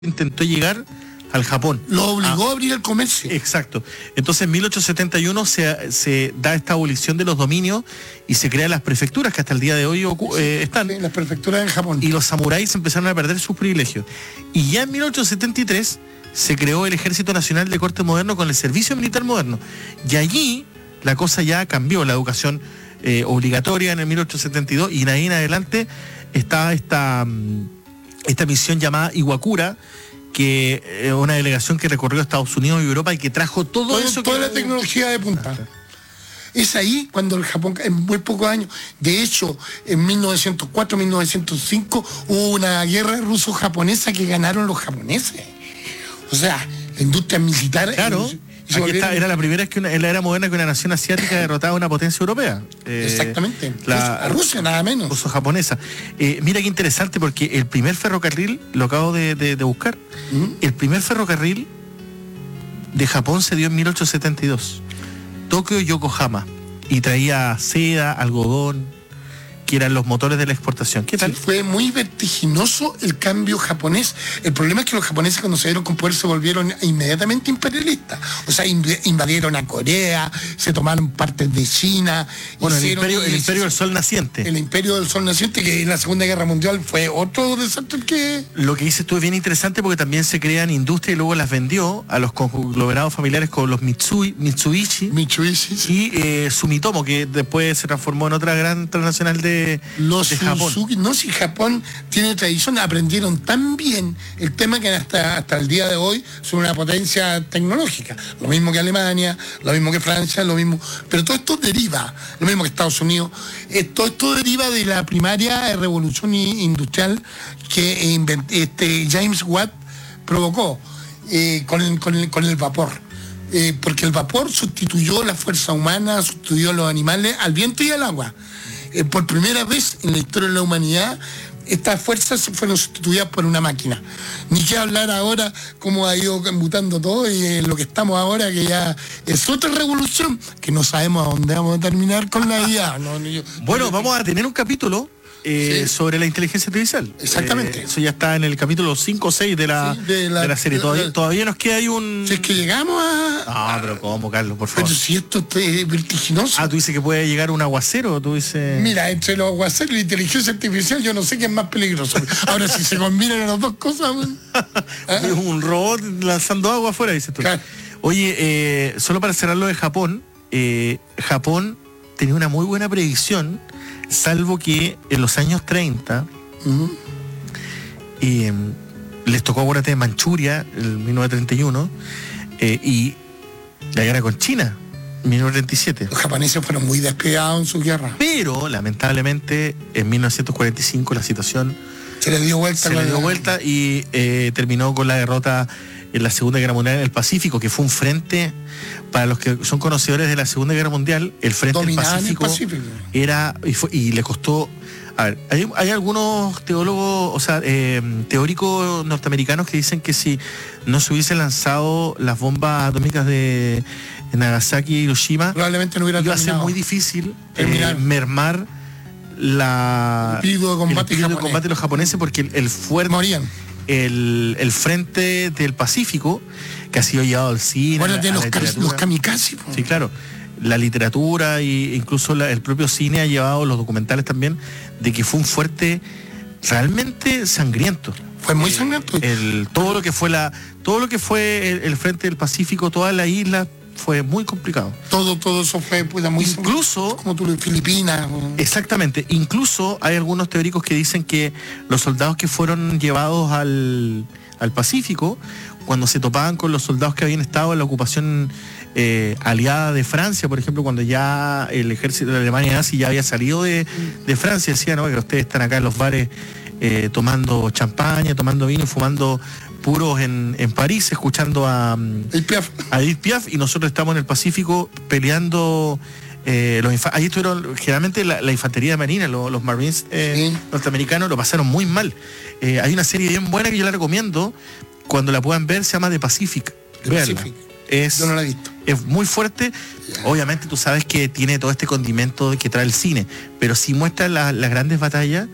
intentó llegar al Japón. Lo obligó a abrir el comercio. Exacto. Entonces en 1871 se da esta abolición de los dominios y se crean las prefecturas que hasta el día de hoy están. Sí, las prefecturas en Japón. Y los samuráis empezaron a perder sus privilegios. Y ya en 1873 se creó el Ejército Nacional de Corte Moderno con el Servicio Militar Moderno. Y allí la cosa ya cambió, la educación obligatoria en el 1872, y de ahí en adelante está esta misión llamada Iwakura, que es una delegación que recorrió Estados Unidos y Europa y que trajo toda la tecnología de punta. Es ahí cuando el Japón, en muy pocos años, de hecho, en 1904, 1905, hubo una guerra ruso-japonesa que ganaron los japoneses. O sea, la industria militar... Claro. Aquí era la primera vez que en la era moderna que una nación asiática derrotaba a una potencia europea. Exactamente. A Rusia, nada menos. Ruso-japonesa. Mira qué interesante, porque el primer ferrocarril, lo acabo de buscar, el primer ferrocarril de Japón se dio en 1872. Tokio-Yokohama. Y traía seda, algodón, que eran los motores de la exportación. ¿Qué tal? Sí, fue muy vertiginoso el cambio japonés. El problema es que los japoneses, cuando se dieron con poder, se volvieron inmediatamente imperialistas. O sea, invadieron a Corea, se tomaron partes de China. Bueno, el imperio del Sol Naciente. El imperio del Sol Naciente, que en la Segunda Guerra Mundial fue otro desastre que... Lo que dices tú es bien interesante, porque también se crean industrias y luego las vendió a los conglomerados familiares como los Mitsubishi sí. Y Sumitomo, que después se transformó en otra gran transnacional de Japón. No, si Japón tiene tradición, aprendieron tan bien el tema que hasta el día de hoy son una potencia tecnológica. Lo mismo que Alemania, lo mismo que Francia, lo mismo. Pero todo esto deriva, lo mismo que Estados Unidos, todo esto deriva de la primaria revolución industrial que James Watt provocó con el vapor. Porque el vapor sustituyó la fuerza humana, sustituyó a los animales, al viento y al agua. Por primera vez en la historia de la humanidad, estas fuerzas fueron sustituidas por una máquina. Ni que hablar ahora cómo ha ido mutando todo y lo que estamos ahora, que ya es otra revolución, que no sabemos a dónde vamos a terminar con la IA. Vamos a tener un capítulo sobre la inteligencia artificial. Exactamente. Eso ya está en el capítulo 5 o 6 de la serie. Todavía nos queda ahí un... Si es que llegamos a... pero ¿cómo, Carlos? Por favor. Pero si esto es vertiginoso. Tú dices que puede llegar un aguacero, tú dices... Mira, entre los aguaceros y la inteligencia artificial yo no sé qué es más peligroso. Ahora, si se combinan las dos cosas... Un robot lanzando agua afuera, dices tú. Claro. Oye, solo para cerrar lo de Japón, Japón tenía una muy buena predicción, salvo que en los años 30 les tocó, acuérdate, de Manchuria, en 1931, y la guerra con China, en 1937. Los japoneses fueron muy despiadados en su guerra. Pero, lamentablemente, en 1945 la situación se le dio vuelta y terminó con la derrota en la Segunda Guerra Mundial en el Pacífico, que fue un frente, para los que son conocedores de la Segunda Guerra Mundial, el frente del Pacífico era, y le costó... A ver, hay algunos teólogos, teóricos norteamericanos que dicen que si no se hubiesen lanzado las bombas atómicas de Nagasaki y Hiroshima, probablemente no hubiera iba a ser muy difícil mermar el espíritu de combate de los japoneses, porque el fuerte... Morían. El frente del Pacífico, que ha sido llevado al cine, los kamikaze. Sí, claro. La literatura e incluso el propio cine ha llevado, los documentales también, de que fue un fuerte realmente sangriento. Fue muy sangriento. Todo lo que fue el frente del Pacífico, toda la isla, fue muy complicado. Todo eso fue muy incluso como tú, Filipinas. Exactamente. Incluso hay algunos teóricos que dicen que los soldados que fueron llevados al Pacífico, cuando se topaban con los soldados que habían estado en la ocupación aliada de Francia, por ejemplo, cuando ya el ejército de Alemania nazi ya había salido de Francia, decían, que ustedes están acá en los bares tomando champaña, tomando vino y fumando puros en París, escuchando a Edith Piaf, y nosotros estamos en el Pacífico peleando. Ahí estuvieron generalmente la infantería de marina, los Marines norteamericanos lo pasaron muy mal. Hay una serie bien buena que yo la recomiendo, cuando la puedan ver, se llama The Pacific. Véanla. Yo no la he visto. Es muy fuerte. Obviamente tú sabes que tiene todo este condimento que trae el cine, pero sí muestra las grandes batallas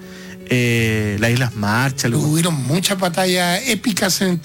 las Islas Marshall. Hubieron muchas batallas épicas en el